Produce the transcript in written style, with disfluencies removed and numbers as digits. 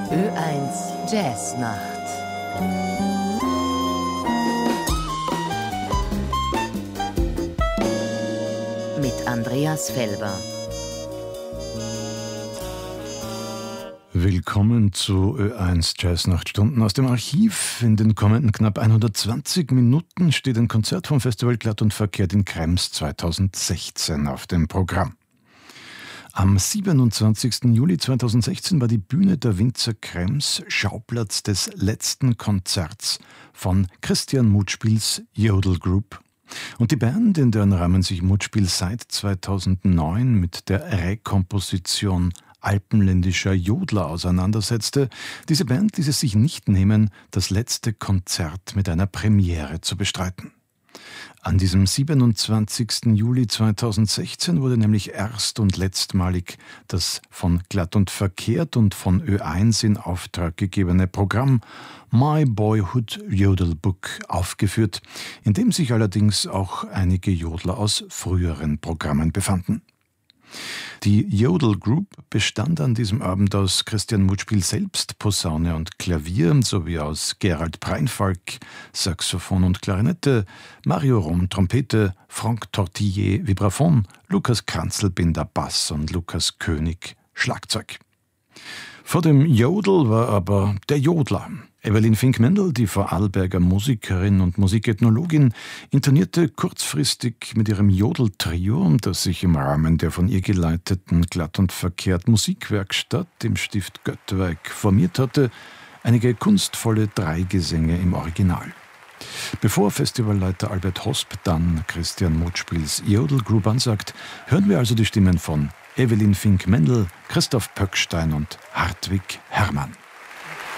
Ö1 Jazznacht. Mit Andreas Felber. Willkommen zu Ö1 Jazznachtstunden aus dem Archiv. In den kommenden knapp 120 Minuten steht ein Konzert vom Festival Glatt und Verkehrt in Krems 2016 auf dem Programm. Am 27. Juli 2016 war die Bühne der Winzer Krems Schauplatz des letzten Konzerts von Christian Mutspiels Jodel Group. Und die Band, in deren Rahmen sich Mutspiel seit 2009 mit der Rekomposition alpenländischer Jodler auseinandersetzte, diese Band ließ es sich nicht nehmen, das letzte Konzert mit einer Premiere zu bestreiten. An diesem 27. Juli 2016 wurde nämlich erst und letztmalig das von Glatt und Verkehrt und von Ö1 in Auftrag gegebene Programm My Boyhood Jodel Book aufgeführt, in dem sich allerdings auch einige Jodler aus früheren Programmen befanden. Die Jodel Group bestand an diesem Abend aus Christian Mutspiel selbst, Posaune und Klavier, sowie aus Gerald Preinfalk, Saxophon und Klarinette, Mario Rom, Trompete, Franck Tortiller, Vibraphon, Lukas Kranzelbinder, Bass und Lukas König, Schlagzeug. Vor dem Jodel war aber der Jodler. Evelyn Fink-Mendel, die Vorarlberger Musikerin und Musikethnologin, intonierte kurzfristig mit ihrem Jodeltrio, das sich im Rahmen der von ihr geleiteten Glatt und Verkehrt Musikwerkstatt im Stift Göttweig formiert hatte, einige kunstvolle Dreigesänge im Original. Bevor Festivalleiter Albert Hosp dann Christian Mutspiels Jodel Group ansagt, hören wir also die Stimmen von Evelyn Fink-Mendel, Christoph Pöckstein und Hartwig Herrmann.